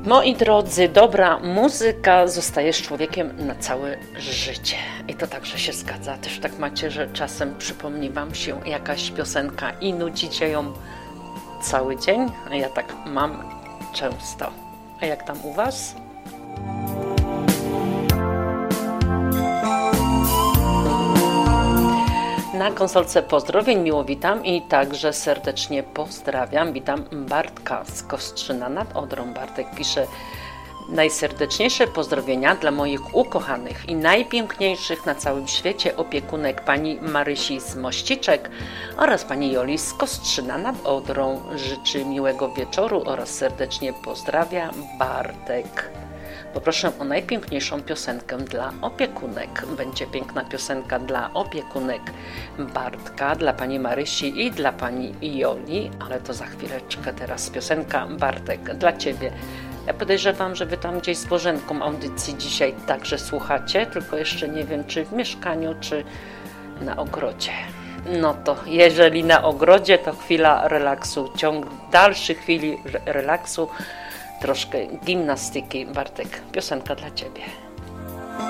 Moi drodzy, dobra muzyka zostaje z człowiekiem na całe życie. I to także się zgadza. Też tak macie, że czasem przypomni wam się jakaś piosenka i nudzicie ją cały dzień? A ja tak mam często. A jak tam u was? Na konsolce pozdrowień miło witam i także serdecznie pozdrawiam. Witam Bartka z Kostrzyna nad Odrą. Bartek pisze: najserdeczniejsze pozdrowienia dla moich ukochanych i najpiękniejszych na całym świecie opiekunek pani Marysi z Mościczek oraz pani Joli z Kostrzyna nad Odrą. Życzy miłego wieczoru oraz serdecznie pozdrawia Bartek. Poproszę o najpiękniejszą piosenkę dla opiekunek. Będzie piękna piosenka dla opiekunek Bartka, dla pani Marysi i dla pani Joli, ale to za chwileczkę. Teraz piosenka Bartek dla ciebie. Ja podejrzewam, że wy tam gdzieś z Bożenką audycji dzisiaj także słuchacie, tylko jeszcze nie wiem, czy w mieszkaniu, czy na ogrodzie. No to jeżeli na ogrodzie, to chwila relaksu, ciąg dalszych chwili relaksu, troszkę gimnastyki. Bartek, piosenka dla ciebie.